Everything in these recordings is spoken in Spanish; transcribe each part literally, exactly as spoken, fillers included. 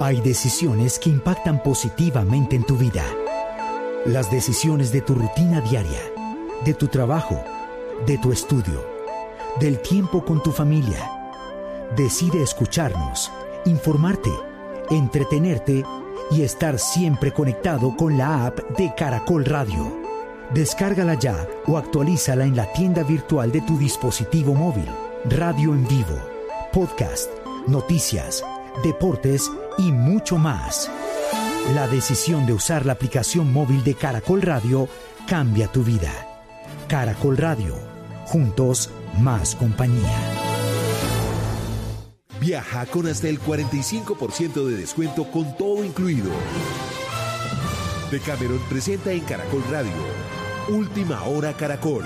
Hay decisiones que impactan positivamente en tu vida. Las decisiones de tu rutina diaria, de tu trabajo, de tu estudio, del tiempo con tu familia. Decide escucharnos, informarte, entretenerte y estar siempre conectado con la app de Caracol Radio. Descárgala ya o actualízala en la tienda virtual de tu dispositivo móvil. Radio en vivo, podcast, noticias, deportes y mucho más. La decisión de usar la aplicación móvil de Caracol Radio cambia tu vida. Caracol Radio. Juntos, más compañía. Viaja con hasta el cuarenta y cinco por ciento de descuento con todo incluido. Decameron presenta en Caracol Radio Última Hora Caracol.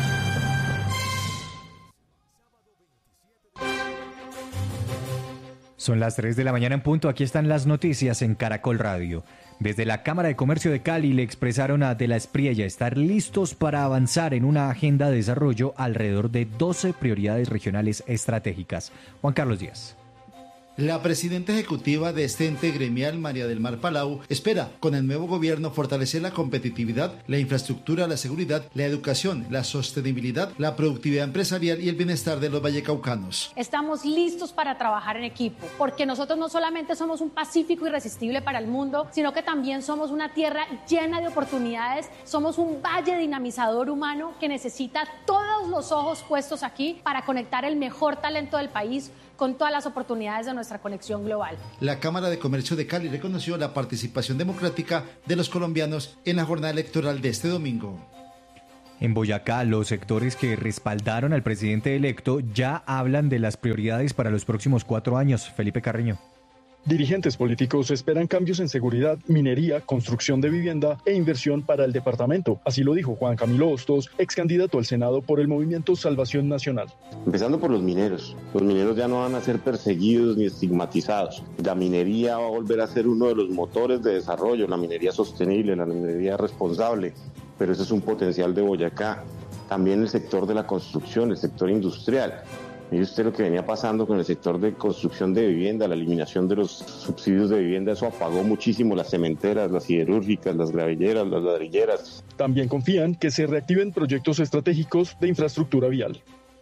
Son las tres de la mañana en punto. Aquí están las noticias en Caracol Radio. Desde la Cámara de Comercio de Cali le expresaron a De la Espriella estar listos para avanzar en una agenda de desarrollo alrededor de doce prioridades regionales estratégicas. Juan Carlos Díaz. La presidenta ejecutiva de este ente gremial, María del Mar Palau, espera con el nuevo gobierno fortalecer la competitividad, la infraestructura, la seguridad, la educación, la sostenibilidad, la productividad empresarial y el bienestar de los vallecaucanos. Estamos listos para trabajar en equipo, porque nosotros no solamente somos un Pacífico irresistible para el mundo, sino que también somos una tierra llena de oportunidades, somos un valle dinamizador humano que necesita todos los ojos puestos aquí para conectar el mejor talento del país con todas las oportunidades de nuestra conexión global. La Cámara de Comercio de Cali reconoció la participación democrática de los colombianos en la jornada electoral de este domingo. En Boyacá, los sectores que respaldaron al presidente electo ya hablan de las prioridades para los próximos cuatro años. Felipe Carreño. Dirigentes políticos esperan cambios en seguridad, minería, construcción de vivienda e inversión para el departamento. Así lo dijo Juan Camilo Hostos, ex candidato al Senado por el Movimiento Salvación Nacional. Empezando por los mineros. Los mineros ya no van a ser perseguidos ni estigmatizados. La minería va a volver a ser uno de los motores de desarrollo, la minería sostenible, la minería responsable. Pero ese es un potencial de Boyacá. También el sector de la construcción, el sector industrial. Mire usted lo que venía pasando con el sector de construcción de vivienda, la eliminación de los subsidios de vivienda, eso apagó muchísimo las cementeras, las siderúrgicas, las gravilleras, las ladrilleras. También confían que se reactiven proyectos estratégicos de infraestructura vial.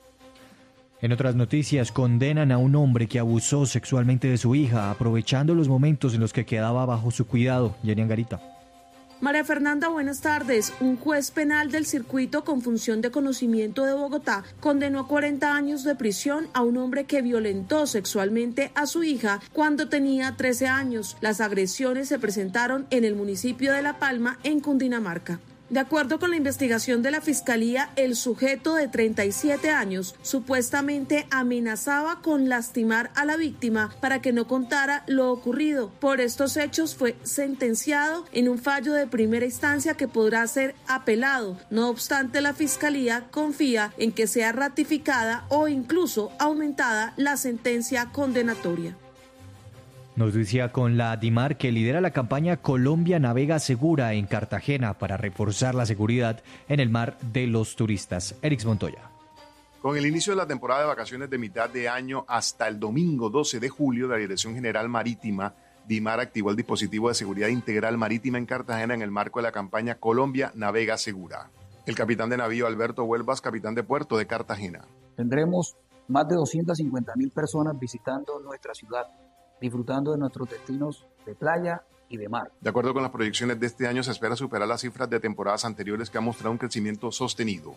En otras noticias, condenan a un hombre que abusó sexualmente de su hija, aprovechando los momentos en los que quedaba bajo su cuidado. Jenny Angarita. María Fernanda, buenas tardes. Un juez penal del circuito con función de conocimiento de Bogotá condenó a cuarenta años de prisión a un hombre que violentó sexualmente a su hija cuando tenía trece años. Las agresiones se presentaron en el municipio de La Palma, en Cundinamarca. De acuerdo con la investigación de la Fiscalía, el sujeto de treinta y siete años supuestamente amenazaba con lastimar a la víctima para que no contara lo ocurrido. Por estos hechos fue sentenciado en un fallo de primera instancia que podrá ser apelado. No obstante, la Fiscalía confía en que sea ratificada o incluso aumentada la sentencia condenatoria. Noticia con la DIMAR, que lidera la campaña Colombia Navega Segura en Cartagena para reforzar la seguridad en el mar de los turistas. Erix Montoya. Con el inicio de la temporada de vacaciones de mitad de año hasta el domingo doce de julio, la Dirección General Marítima, DIMAR, activó el dispositivo de seguridad integral marítima en Cartagena en el marco de la campaña Colombia Navega Segura. El capitán de navío Alberto Huelvas, capitán de puerto de Cartagena. Tendremos más de doscientas cincuenta mil personas visitando nuestra ciudad, disfrutando de nuestros destinos de playa y de mar. De acuerdo con las proyecciones de este año, se espera superar las cifras de temporadas anteriores que han mostrado un crecimiento sostenido.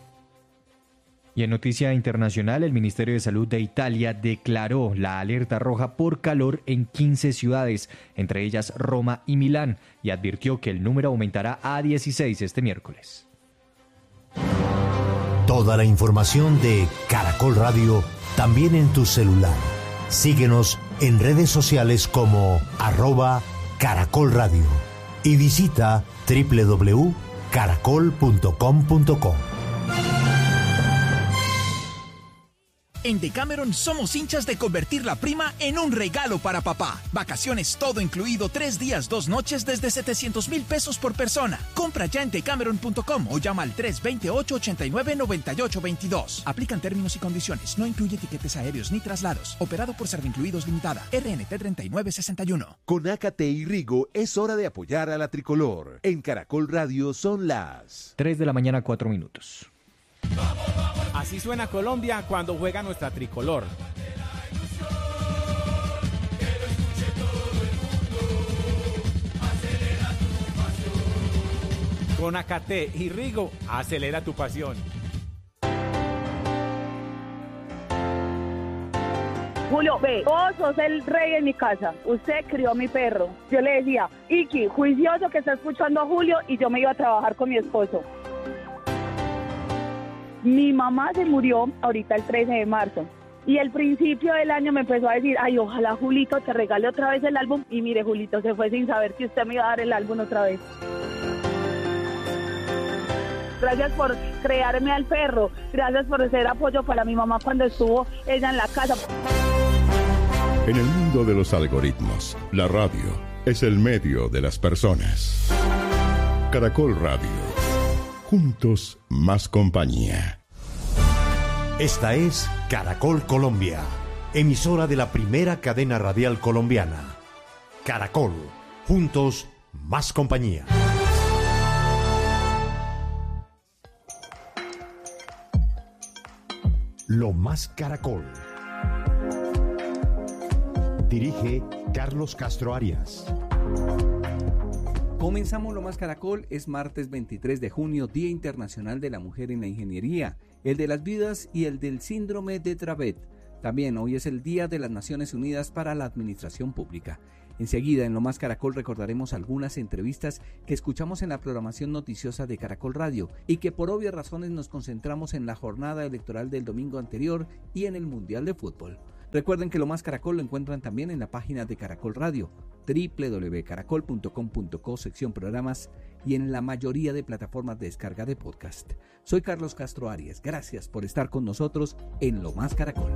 Y en noticia internacional, el Ministerio de Salud de Italia declaró la alerta roja por calor en quince ciudades, entre ellas Roma y Milán, y advirtió que el número aumentará a dieciséis este miércoles. Toda la información de Caracol Radio también en tu celular. Síguenos en redes sociales como arroba Caracol Radio y visita doble u doble u doble u punto caracol punto com punto co. En Decameron somos hinchas de convertir la prima en un regalo para papá. Vacaciones todo incluido, tres días, dos noches desde setecientos mil pesos por persona. Compra ya en decameron punto com o llama al tres dos ocho, ocho nueve, nueve ocho dos dos. Aplican términos y condiciones. No incluye tiquetes aéreos ni traslados. Operado por Servincluidos Limitada. R N T treinta y nueve sesenta y uno. Con Ácate y Rigo es hora de apoyar a la tricolor. En Caracol Radio son las tres de la mañana, cuatro minutos. Así suena Colombia cuando juega nuestra tricolor. Con Ácate y Rigo, acelera tu pasión. Julio, ve, vos sos el rey en mi casa. Usted crió a mi perro. Yo le decía, Iki, juicioso que está escuchando a Julio, y yo me iba a trabajar con mi esposo. Mi mamá se murió ahorita el trece de marzo. Y el principio del año me empezó a decir, ay, ojalá Julito te regale otra vez el álbum. Y mire, Julito se fue sin saber que usted me iba a dar el álbum otra vez. Gracias por crearme al perro. Gracias por ser apoyo para mi mamá cuando estuvo ella en la casa. En el mundo de los algoritmos, la radio es el medio de las personas. Caracol Radio. Juntos, más compañía. Esta es Caracol Colombia, emisora de la primera cadena radial colombiana. Caracol, juntos, más compañía. Lo Más Caracol. Dirige Carlos Castro Arias. Comenzamos Lo Más Caracol. Es martes veintitrés de junio, Día Internacional de la Mujer en la Ingeniería, el de las vidas y el del síndrome de Dravet. También hoy es el Día de las Naciones Unidas para la Administración Pública. Enseguida, en Lo Más Caracol, recordaremos algunas entrevistas que escuchamos en la programación noticiosa de Caracol Radio y que por obvias razones nos concentramos en la jornada electoral del domingo anterior y en el Mundial de Fútbol. Recuerden que Lo Más Caracol lo encuentran también en la página de Caracol Radio, doble u doble u doble u punto caracol punto com punto co, sección programas, y en la mayoría de plataformas de descarga de podcast. Soy Carlos Castro Arias. Gracias por estar con nosotros en Lo Más Caracol.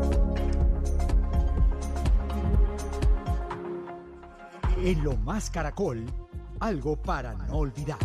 En Lo Más Caracol, algo para no olvidar.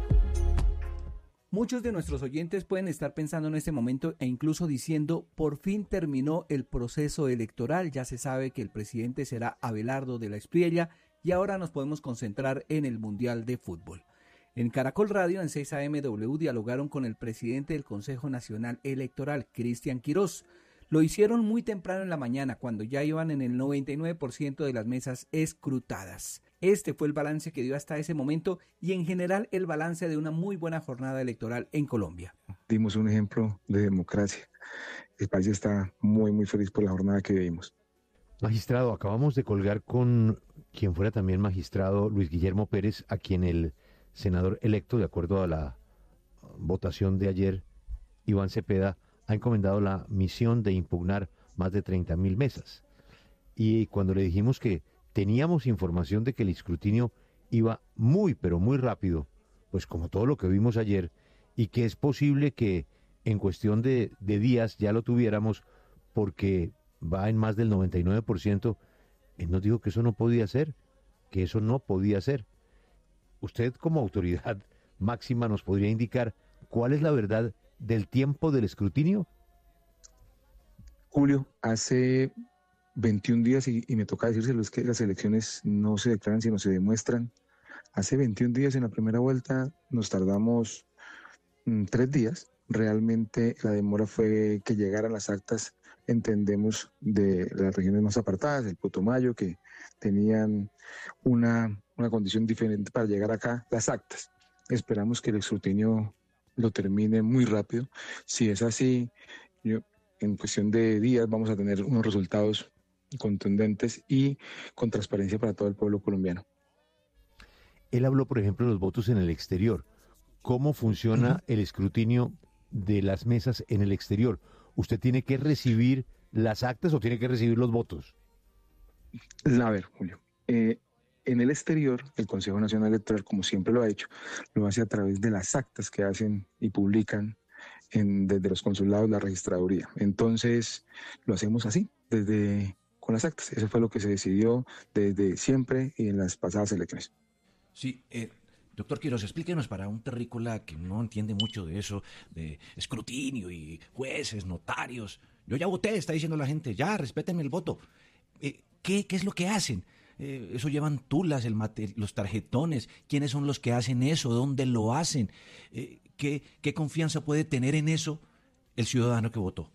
Muchos de nuestros oyentes pueden estar pensando en este momento e incluso diciendo, por fin terminó el proceso electoral, ya se sabe que el presidente será Abelardo de la Espriella y ahora nos podemos concentrar en el Mundial de Fútbol. En Caracol Radio, en seis A M W, dialogaron con el presidente del Consejo Nacional Electoral, Cristian Quirós. Lo hicieron muy temprano en la mañana, cuando ya iban en el noventa y nueve por ciento de las mesas escrutadas. Este fue el balance que dio hasta ese momento y en general el balance de una muy buena jornada electoral en Colombia. Dimos un ejemplo de democracia. El país está muy, muy feliz por la jornada que vivimos. Magistrado, acabamos de colgar con quien fuera también magistrado, Luis Guillermo Pérez, a quien el senador electo, de acuerdo a la votación de ayer, Iván Cepeda, ha encomendado la misión de impugnar más de treinta mil mesas. Y cuando le dijimos que teníamos información de que el escrutinio iba muy, pero muy rápido, pues como todo lo que vimos ayer, y que es posible que en cuestión de, de días ya lo tuviéramos, porque va en más del noventa y nueve por ciento, él nos dijo que eso no podía ser, que eso no podía ser. Usted, como autoridad máxima, nos podría indicar cuál es la verdad del tiempo del escrutinio. Julio, hace veintiún días, y, y me toca decírselo, es que las elecciones no se declaran sino se demuestran. Hace veintiún días en la primera vuelta nos tardamos mmm, tres días. Realmente la demora fue que llegaran las actas, entendemos, de las regiones más apartadas, el Putumayo, que tenían una, una condición diferente para llegar acá, las actas. Esperamos que el escrutinio lo termine muy rápido. Si es así, yo, en cuestión de días vamos a tener unos resultados contundentes y con transparencia para todo el pueblo colombiano. Él habló, por ejemplo, de los votos en el exterior. ¿Cómo funciona uh-huh. el escrutinio de las mesas en el exterior? ¿Usted tiene que recibir las actas o tiene que recibir los votos? A ver, Julio, eh, en el exterior, el Consejo Nacional Electoral, como siempre lo ha hecho, lo hace a través de las actas que hacen y publican en, desde los consulados, la registraduría. Entonces, lo hacemos así, desde con las actas. Eso fue lo que se decidió desde siempre y en las pasadas elecciones. Sí, eh, doctor Quiroz, explíquenos para un terrícola que no entiende mucho de eso, de escrutinio y jueces, notarios. Yo ya voté, está diciendo la gente, ya, respétenme el voto. Eh, ¿qué, ¿Qué es lo que hacen? Eh, eso llevan tulas, el mate, los tarjetones. ¿Quiénes son los que hacen eso? ¿Dónde lo hacen? Eh, ¿qué, ¿Qué confianza puede tener en eso el ciudadano que votó?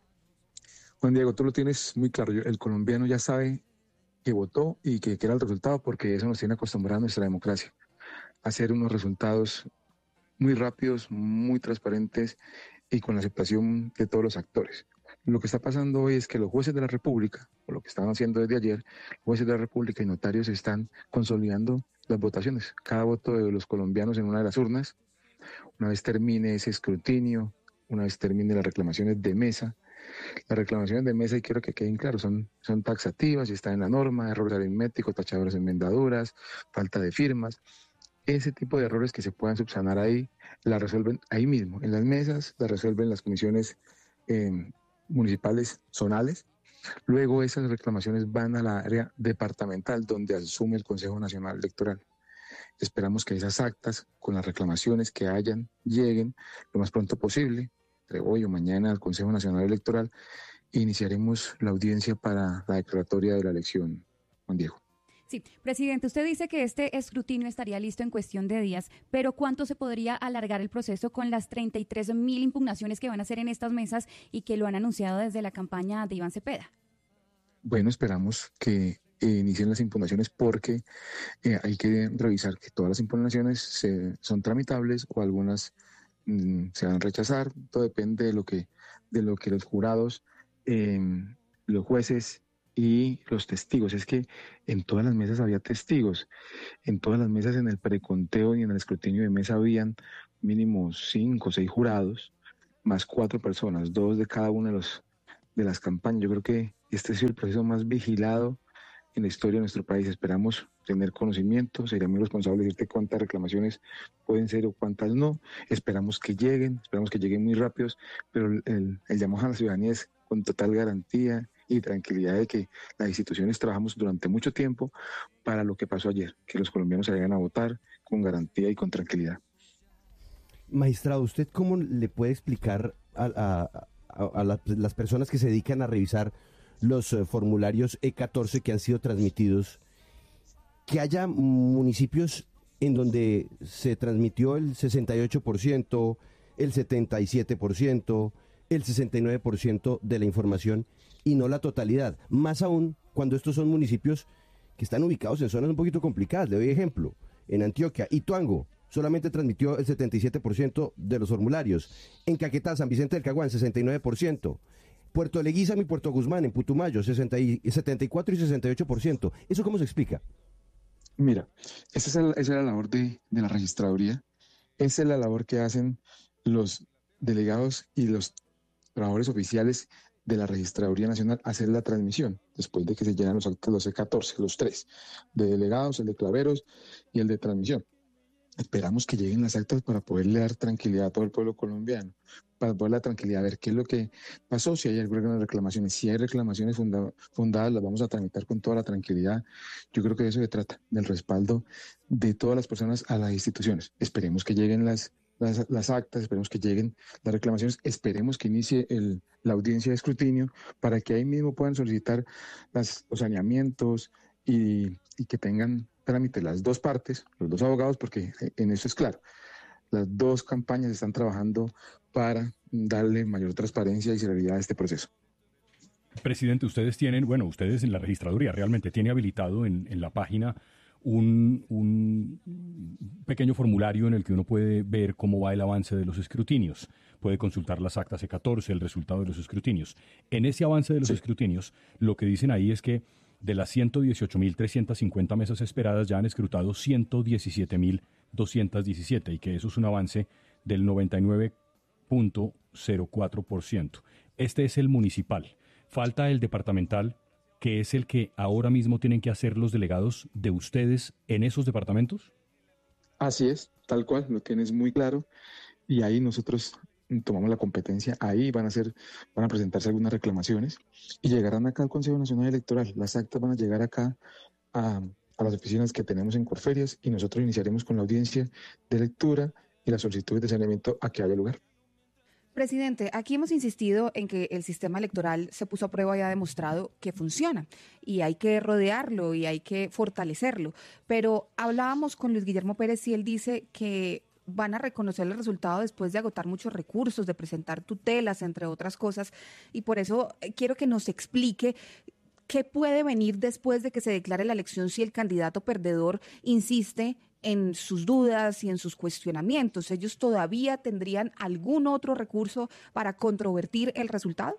Juan Diego, tú lo tienes muy claro. El colombiano ya sabe que votó y que quiera el resultado, porque eso nos tiene acostumbrado a nuestra democracia. Hacer unos resultados muy rápidos, muy transparentes y con la aceptación de todos los actores. Lo que está pasando hoy es que los jueces de la República, o lo que estaban haciendo desde ayer, jueces de la República y notarios están consolidando las votaciones. Cada voto de los colombianos en una de las urnas, una vez termine ese escrutinio, una vez termine las reclamaciones de mesa. Las reclamaciones de mesa, y quiero que queden claros, son, son taxativas y están en la norma, errores aritméticos, tachadoras enmendaduras, falta de firmas. Ese tipo de errores que se puedan subsanar ahí, la resuelven ahí mismo, en las mesas, la resuelven las comisiones eh, municipales zonales. Luego esas reclamaciones van a la área departamental, donde asume el Consejo Nacional Electoral. Esperamos que esas actas con las reclamaciones que hayan lleguen lo más pronto posible, entre hoy o mañana, al Consejo Nacional Electoral, e iniciaremos la audiencia para la declaratoria de la elección, Juan Diego. Sí, presidente, usted dice que este escrutinio estaría listo en cuestión de días, pero ¿cuánto se podría alargar el proceso con las treinta y tres mil impugnaciones que van a hacer en estas mesas y que lo han anunciado desde la campaña de Iván Cepeda? Bueno, esperamos que eh, inicien las impugnaciones porque eh, hay que revisar que todas las impugnaciones se, son tramitables o algunas mm, se van a rechazar. Todo depende de lo que, de lo que los jurados, eh, los jueces y los testigos. Es que en todas las mesas había testigos, en todas las mesas en el preconteo y en el escrutinio de mesa habían mínimo cinco o seis jurados, más cuatro personas, dos de cada una de, los, de las campañas. Yo creo que este ha sido el proceso más vigilado en la historia de nuestro país. Esperamos tener conocimiento, sería muy responsable decirte cuántas reclamaciones pueden ser o cuántas no. Esperamos que lleguen, esperamos que lleguen muy rápidos, pero el, el, el llamado a la ciudadanía es con total garantía y tranquilidad de que las instituciones trabajamos durante mucho tiempo para lo que pasó ayer, que los colombianos salgan a votar con garantía y con tranquilidad. Magistrado, ¿usted cómo le puede explicar a, a, a, a la, las personas que se dedican a revisar los uh, formularios E catorce que han sido transmitidos, que haya municipios en donde se transmitió el sesenta y ocho por ciento, el setenta y siete por ciento, el sesenta y nueve por ciento de la información y no la totalidad? Más aún cuando estos son municipios que están ubicados en zonas un poquito complicadas. Le doy ejemplo, en Antioquia, Ituango solamente transmitió el setenta y siete por ciento de los formularios, en Caquetá, San Vicente del Caguán, sesenta y nueve por ciento, Puerto Leguízamo y Puerto Guzmán, en Putumayo, sesenta y, setenta y cuatro y sesenta y ocho por ciento. ¿Eso cómo se explica? Mira, esa es, el, esa es la labor de, de la registraduría, esa es la labor que hacen los delegados y los trabajadores oficiales de la Registraduría Nacional, hacer la transmisión, después de que se llenan los actos, los E catorce, los tres, de delegados, el de claveros y el de transmisión. Esperamos que lleguen las actas para poderle dar tranquilidad a todo el pueblo colombiano, para poderle dar tranquilidad, a ver qué es lo que pasó, si hay algunas reclamaciones. Si hay reclamaciones funda, fundadas, las vamos a tramitar con toda la tranquilidad. Yo creo que de eso se trata, del respaldo de todas las personas a las instituciones. Esperemos que lleguen las, las, las actas, esperemos que lleguen las reclamaciones, esperemos que inicie el, la audiencia de escrutinio para que ahí mismo puedan solicitar las, los saneamientos y, y que tengan trámite las dos partes, los dos abogados, porque en eso es claro, las dos campañas están trabajando para darle mayor transparencia y celeridad a este proceso. Presidente, ustedes tienen, bueno, ustedes en la registraduría realmente tiene habilitado en, en la página un, un pequeño formulario en el que uno puede ver cómo va el avance de los escrutinios, puede consultar las actas E catorce, el resultado de los escrutinios. En ese avance de los sí. escrutinios, lo que dicen ahí es que de las ciento dieciocho mil trescientas cincuenta mesas esperadas ya han escrutado ciento diecisiete mil doscientos diecisiete y que eso es un avance del noventa y nueve punto cero cuatro por ciento. Este es el municipal. Falta el departamental, que es el que ahora mismo tienen que hacer los delegados de ustedes en esos departamentos. Así es, tal cual, lo tienes muy claro. Y ahí nosotros tomamos la competencia, ahí van a ser, van a presentarse algunas reclamaciones y llegarán acá al Consejo Nacional Electoral. Las actas van a llegar acá a, a las oficinas que tenemos en Corferias y nosotros iniciaremos con la audiencia de lectura y las solicitudes de saneamiento a que haya lugar. Presidente, aquí hemos insistido en que el sistema electoral se puso a prueba y ha demostrado que funciona y hay que rodearlo y hay que fortalecerlo. Pero hablábamos con Luis Guillermo Pérez y él dice que van a reconocer el resultado después de agotar muchos recursos, de presentar tutelas, entre otras cosas. Y por eso quiero que nos explique qué puede venir después de que se declare la elección si el candidato perdedor insiste en sus dudas y en sus cuestionamientos. ¿Ellos todavía tendrían algún otro recurso para controvertir el resultado?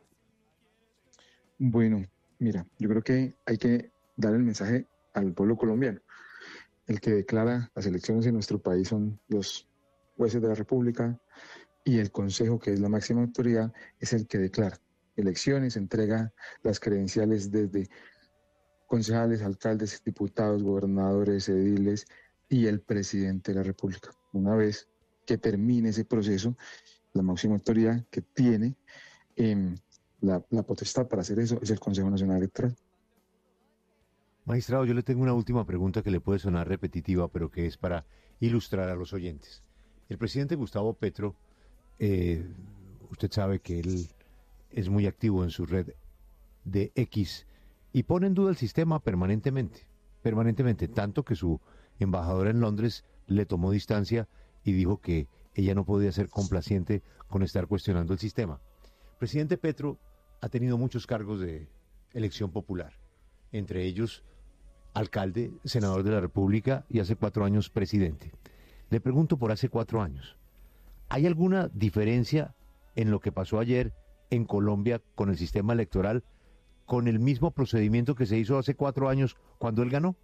Bueno, mira, yo creo que hay que dar el mensaje al pueblo colombiano. El que declara las elecciones en nuestro país son los jueces de la República y el Consejo, que es la máxima autoridad, es el que declara elecciones, entrega las credenciales desde concejales, alcaldes, diputados, gobernadores, ediles y el presidente de la República. Una vez que termine ese proceso, la máxima autoridad que tiene eh, la, la potestad para hacer eso es el Consejo Nacional Electoral. Magistrado, yo le tengo una última pregunta que le puede sonar repetitiva, pero que es para ilustrar a los oyentes. El presidente Gustavo Petro, eh, usted sabe que él es muy activo en su red de X y pone en duda el sistema permanentemente, permanentemente, tanto que su embajadora en Londres le tomó distancia y dijo que ella no podía ser complaciente con estar cuestionando el sistema. El presidente Petro ha tenido muchos cargos de elección popular, entre ellos alcalde, senador de la República y hace cuatro años presidente. Le pregunto por hace cuatro años, ¿hay alguna diferencia en lo que pasó ayer en Colombia con el sistema electoral, con el mismo procedimiento que se hizo hace cuatro años cuando él ganó?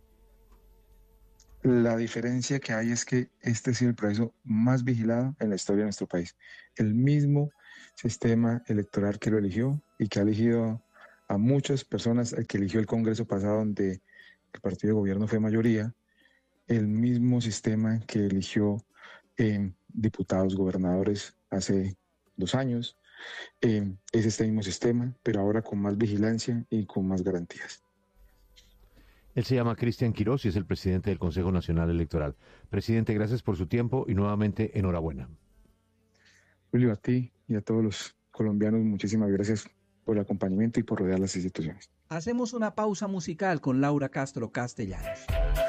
La diferencia que hay es que este ha sido el proceso más vigilado en la historia de nuestro país. El mismo sistema electoral que lo eligió y que ha elegido a muchas personas, el que eligió el Congreso pasado, donde el partido de gobierno fue mayoría, el mismo sistema que eligió eh, diputados, gobernadores hace dos años, eh, es este mismo sistema, pero ahora con más vigilancia y con más garantías. Él se llama Cristian Quirós y es el presidente del Consejo Nacional Electoral. Presidente, gracias por su tiempo y nuevamente enhorabuena. Julio, a ti y a todos los colombianos, muchísimas gracias por el acompañamiento y por rodear las instituciones. Hacemos una pausa musical con Laura Castro Castellanos.